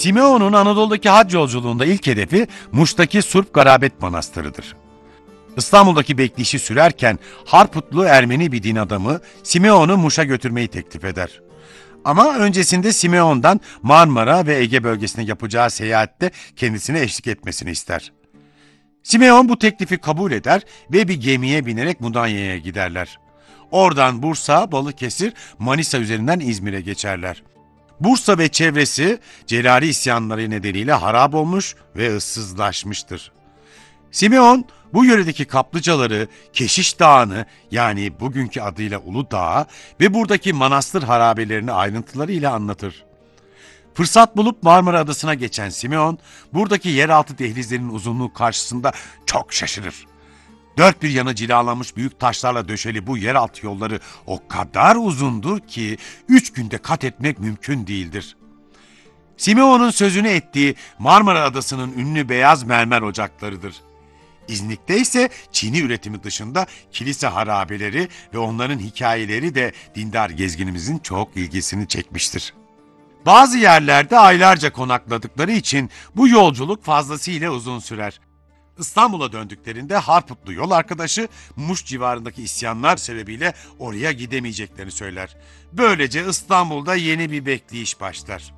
Simeon'un Anadolu'daki hac yolculuğunda ilk hedefi Muş'taki Surp Garabet Manastırı'dır. İstanbul'daki bekleyişi sürerken Harputlu Ermeni bir din adamı Simeon'u Muş'a götürmeyi teklif eder. Ama öncesinde Simeon'dan Marmara ve Ege bölgesine yapacağı seyahatte kendisine eşlik etmesini ister. Simeon bu teklifi kabul eder ve bir gemiye binerek Mudanya'ya giderler. Oradan Bursa, Balıkesir, Manisa üzerinden İzmir'e geçerler. Bursa ve çevresi Celali isyanları nedeniyle harap olmuş ve ıssızlaşmıştır. Simeon bu yöredeki kaplıcaları, Keşiş Dağı'nı yani bugünkü adıyla Uludağ ve buradaki manastır harabelerini ayrıntılarıyla anlatır. Fırsat bulup Marmara Adası'na geçen Simeon, buradaki yeraltı dehlizlerinin uzunluğu karşısında çok şaşırır. Dört bir yanı cilalanmış büyük taşlarla döşeli bu yeraltı yolları o kadar uzundur ki 3 günde kat etmek mümkün değildir. Simeon'un sözünü ettiği Marmara Adası'nın ünlü beyaz mermer ocaklarıdır. İznik'te ise çini üretimi dışında kilise harabeleri ve onların hikayeleri de dindar gezginimizin çok ilgisini çekmiştir. Bazı yerlerde aylarca konakladıkları için bu yolculuk fazlasıyla uzun sürer. İstanbul'a döndüklerinde Harputlu yol arkadaşı Muş civarındaki isyanlar sebebiyle oraya gidemeyeceklerini söyler. Böylece İstanbul'da yeni bir bekleyiş başlar.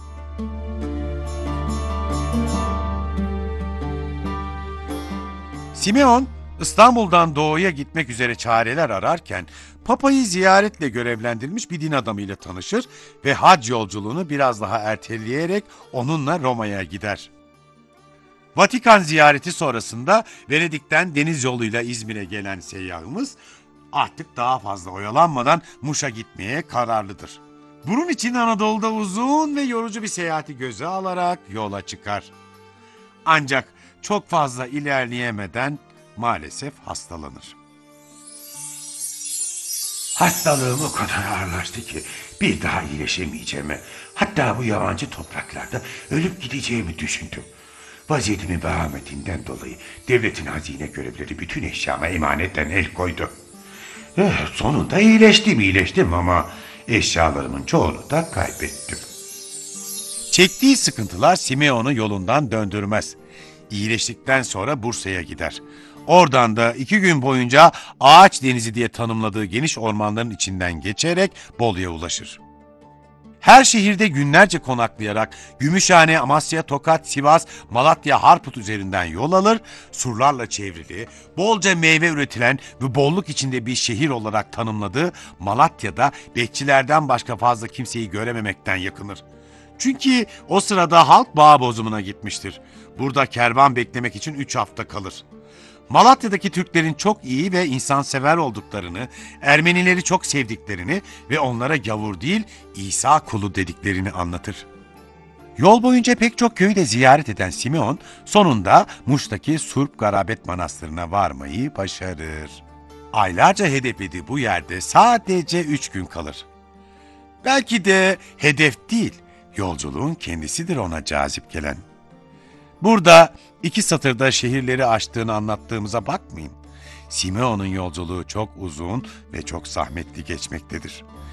Simeon, İstanbul'dan doğuya gitmek üzere çareler ararken Papa'yı ziyaretle görevlendirilmiş bir din adamıyla tanışır ve hac yolculuğunu biraz daha erteleyerek onunla Roma'ya gider. Vatikan ziyareti sonrasında Venedik'ten deniz yoluyla İzmir'e gelen seyyahımız artık daha fazla oyalanmadan Muş'a gitmeye kararlıdır. Bunun için Anadolu'da uzun ve yorucu bir seyahati göze alarak yola çıkar. Ancak çok fazla ilerleyemeden maalesef hastalanır. Hastalığım o kadar ağırlaştı ki bir daha iyileşemeyeceğimi, hatta bu yabancı topraklarda ölüp gideceğimi düşündüm. Vaziyetimin vehametinden dolayı devletin hazine görevlileri bütün eşyama emanetten el koydu. Sonunda iyileştim ama eşyalarımın çoğunu da kaybettim. Çektiği sıkıntılar Simeon'u yolundan döndürmez. İyileştikten sonra Bursa'ya gider. Oradan da 2 gün boyunca Ağaç Denizi diye tanımladığı geniş ormanların içinden geçerek Bolu'ya ulaşır. Her şehirde günlerce konaklayarak Gümüşhane, Amasya, Tokat, Sivas, Malatya, Harput üzerinden yol alır, surlarla çevrili, bolca meyve üretilen ve bolluk içinde bir şehir olarak tanımladığı Malatya'da bekçilerden başka fazla kimseyi görememekten yakınır. Çünkü o sırada halk bağ bozumuna gitmiştir. Burada kervan beklemek için 3 hafta kalır. Malatya'daki Türklerin çok iyi ve insansever olduklarını, Ermenileri çok sevdiklerini ve onlara gavur değil İsa kulu dediklerini anlatır. Yol boyunca pek çok köyü de ziyaret eden Simeon sonunda Muş'taki Surp Garabet Manastırı'na varmayı başarır. Aylarca hedeflediği bu yerde sadece 3 gün kalır. Belki de hedef değil, yolculuğun kendisidir ona cazip gelen. Burada 2 satırda şehirleri aştığını anlattığımıza bakmayın. Simeon'un yolculuğu çok uzun ve çok zahmetli geçmektedir.